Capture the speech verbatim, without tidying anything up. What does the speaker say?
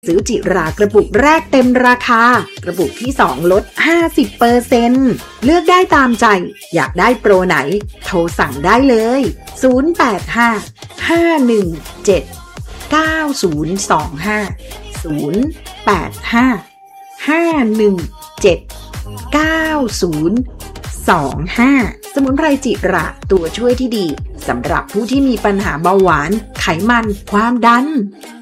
ซื้อจิรากระปุกแรกเต็มราคากระปุกที่สองลด ห้าสิบเปอร์เซ็นต์ เลือกได้ตามใจอยากได้โปรไหนโทรสั่งได้เลยศูนย์ แปด ห้า ห้า หนึ่ง เจ็ด เก้า ศูนย์ สอง ห้า ศูนย์ แปด ห้า ห้า หนึ่ง เจ็ด เก้า ศูนย์ สอง ห้าสมุนไพรจิระตัวช่วยที่ดีสำหรับผู้ที่มีปัญหาเบาหวานไขมันความดัน